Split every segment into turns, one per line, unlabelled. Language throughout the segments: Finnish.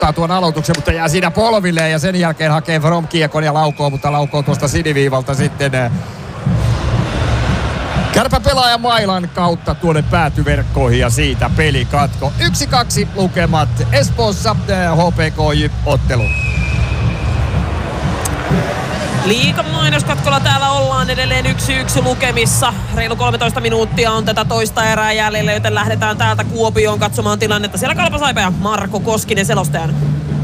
ottaa tuon aloituksen, mutta jää siinä polvilleen ja sen jälkeen hakee From kiekon ja laukoo, mutta laukoo tuosta siniviivalta sitten Kärpä-pelaajan mailan kautta tuonne päätyverkkoihin ja siitä pelikatko. 1-2 lukemat Espoossa HPK-ottelu.
Liigan mainoskatkolla täällä ollaan edelleen 1-1 lukemissa. Reilu 13 minuuttia on tätä toista erää jäljellä, joten lähdetään täältä Kuopioon katsomaan tilannetta. Siellä Kalpa Saipa ja Marko Koskinen selostajana.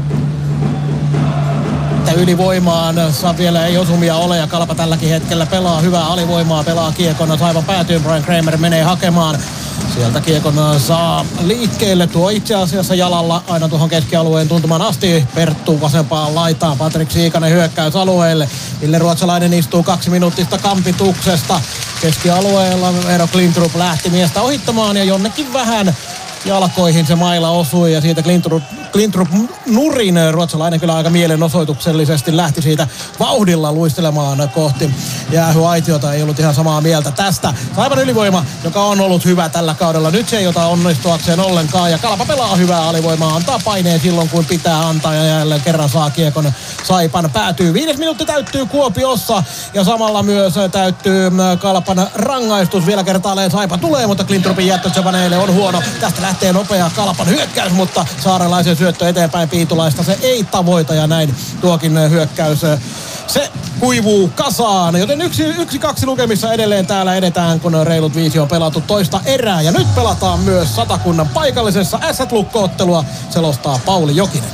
Ylivoimaan vielä ei osumia ole ja Kalpa tälläkin hetkellä pelaa hyvää alivoimaa, pelaa kiekon Saipan päätyyn. Brian Kramer menee hakemaan. Sieltä kiekon saa liikkeelle tuo itse asiassa jalalla aina tuohon keskialueen tuntumaan asti. Perttu vasempaan laitaan, Patrik Siikanen hyökkäysalueelle. Ville Ruotsalainen istuu 2 minuuttista kampituksesta. Keskialueella Eero Klintrup lähti miestä ohittamaan ja jonnekin vähän jalkoihin se maila osui ja siitä Klintrup nurin. Ruotsalainen kyllä aika mielenosoituksellisesti lähti siitä vauhdilla luistelemaan kohti jäähyaitiota. Ei ollut ihan samaa mieltä tästä. Saipan ylivoima, joka on ollut hyvä tällä kaudella. Nyt se ei ota onnistuakseen ollenkaan ja Kalpa pelaa hyvää alivoimaa. Antaa paineen silloin kun pitää antaa ja jälleen kerran saa kiekon Saipan päätyy. 5 minuutti täyttyy Kuopiossa ja samalla myös täyttyy Kalpan rangaistus. Vielä kertaalleen Saipa tulee, mutta Klintrupin jättö Chabaneille on huono. Tästä lähtee nopea Kalpan hyökkäys, mutta Saarelaisen syöttö eteenpäin Piitulaista se ei tavoita ja näin tuokin hyökkäys se kuivuu kasaan. Joten 1-2 lukemissa edelleen täällä edetään, kun reilut 5 on pelattu toista erää. Ja nyt pelataan myös Satakunnan paikallisessa Ässät-Lukko-ottelua, selostaa Pauli Jokinen.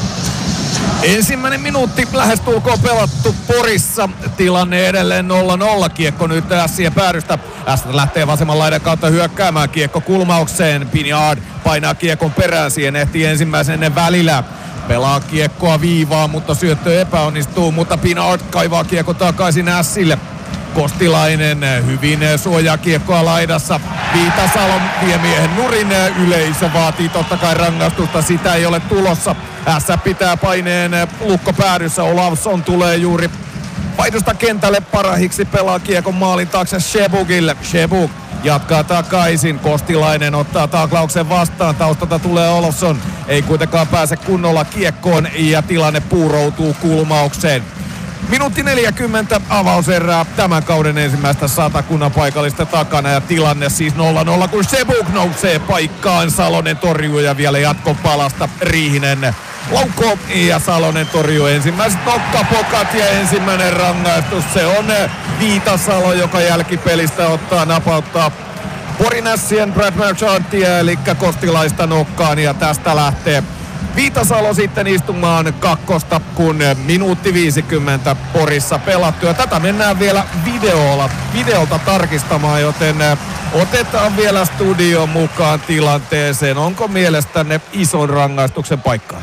Ensimmäinen minuutti lähestulkoon pelattu Porissa. Tilanne edelleen 0-0. Kiekko nyt Ässien päädystä. Ässät lähtee vasemman laidan kautta hyökkäämään. Kiekko kulmaukseen. Pinard painaa kiekon perään. Siihen ehtii ensimmäisen ennen välillä. Pelaa kiekkoa viivaan, mutta syöttö epäonnistuu. Mutta Pinard kaivaa kiekko takaisin Ässille. Kostilainen hyvin suojaa kiekkoa laidassa. Viitasalo vie miehen nurin. Yleisö vaatii totta kai rangaistusta. Sitä ei ole tulossa. Ässä pitää paineen Lukko päädyssä. Olavsson tulee juuri vaihdosta kentälle parahiksi. Pelaa kiekon maalin taakse Shebukille. Shebuk jatkaa takaisin. Kostilainen ottaa taklauksen vastaan. Taustalta tulee Olavsson. Ei kuitenkaan pääse kunnolla kiekkoon ja tilanne puuroutuu kulmaukseen. Minuutti 40 avauserää tämän kauden ensimmäistä Satakunnan paikallista takana ja tilanne siis 0-0, kun Shebuk nousee paikkaan. Salonen torjuu ja vielä jatkopalasta Riihinen laukoo ja Salonen torjuu ensimmäiset nokkapokat ja ensimmäinen rangaistus. Se on Viitasalo, joka jälkipelistä napauttaa Porin Ässien Brad Marchantia eli Kostilaista nokkaan ja tästä lähtee Viitasalo sitten istumaan kakkosta, kun minuutti 50 Porissa pelattu. Ja tätä mennään vielä videolta tarkistamaan, joten otetaan vielä studion mukaan tilanteeseen. Onko mielestänne ison rangaistuksen paikkaa?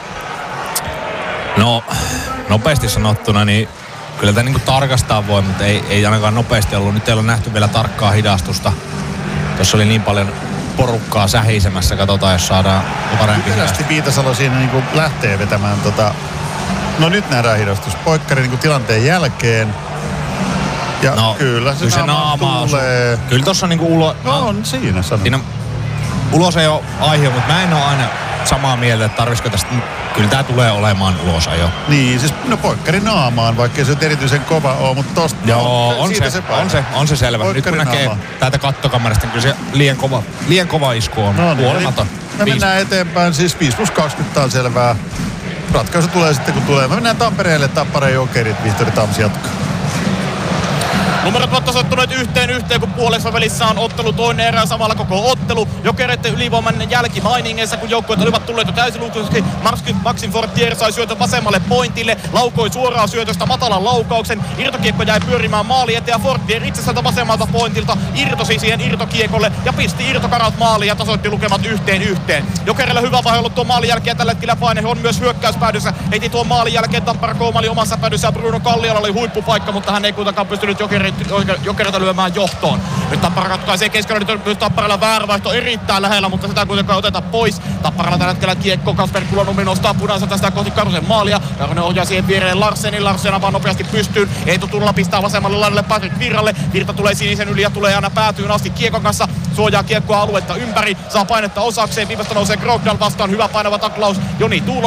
No, nopeasti sanottuna, niin kyllä tämä niinku tarkastaa voi, mutta ei ainakaan nopeasti ollut. Nyt ei ole nähty vielä tarkkaa hidastusta. Tuossa oli niin paljon porukkaa sähisemässä, katsotaan jos saadaan parempi hidastus.
Viitasalo siinä niinku lähtee vetämään no nyt nähdään hidastus. Poikkari niinku tilanteen jälkeen. Ja no, kyllä se naama tulee.
Kyllä tossa niinku ulos.
No on siinä sanon.
Siinä ulos ei ole aihe, mutta mä en ole aina samaa mieltä, että tarvisiko tästä. Kyllä tää tulee olemaan ulosajo.
Niin, siis poikkari naamaan, vaikkei se erityisen kova ole, mutta tosta.
Joo, on se selvä. Poikkari nyt kun näkee naamaan täältä kattokamerasta, niin kyllä se liian kova isku on. No niin,
me mennään eteenpäin, siis 5+20 on selvää. Ratkaisu tulee sitten kun tulee. Me mennään Tampereelle, Tappareen Jokerit, Vihtori Tamsi jatkaa.
Numerot ovat tasoittuneet 1-1, kun puolessa välissä on ottelu toinen erä samalla koko ottelu. Jokereiden ylivoiman jälkimainingeissa, kun joukkueet olivat tulleet jo täysilukuisesti. Maxim Fortier sai syötön vasemmalle pointille, laukoi suoraan syötöstä matalan laukauksen. Irtokiekko jäi pyörimään maali eteen ja Fortier itse sieltä vasemmalta pointilta irtosi siihen irtokiekolle ja pisti irtokarat maaliin ja tasoitti lukemat 1-1. Jokerilla hyvä vaihe ollut tuon maalin jälkeen, tällä hetkellä paine on myös hyökkäyspäädyssä. Heti tuon maalin jälkeen Tappara Kooma oli omassa päädyssä ja Bruno Kalliolla oli huippupaikka, mutta hän ei kuitenkaan pystynyt Jokerin Jokereita lyömään johtoon. Nyt Tappara ratkaisee keskellä, nyt on myös Tapparalla vääränvaihto erittäin lähellä, mutta sitä kuitenkaan oteta pois. Tapparalla tällä hetkellä kiekko, Kasper Kulonummi nostaa punansa tästä kohti Karusen maalia. Karunen ohjaa siihen viereen Larsen avaa nopeasti pystyyn. Eetu Tulla pistää vasemmalle laidalle Patrik Virralle. Virta tulee sinisen yli ja tulee aina päätyyn asti kiekon kanssa. Suojaa kiekkoa aluetta ympäri, saa painetta osakseen. Viimeistä nousee Krogdal vastaan, hyvä painava taklaus Joni Tuulo.